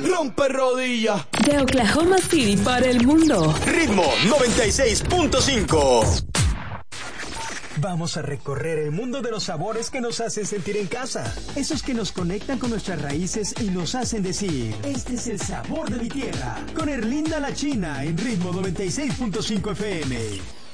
rompe rodillas. De Oklahoma City para el mundo. Ritmo 96.5. Vamos a recorrer el mundo de los sabores que nos hacen sentir en casa. Esos que nos conectan con nuestras raíces y nos hacen decir, este es el sabor de mi tierra. Con Erlinda La China en Ritmo 96.5 FM.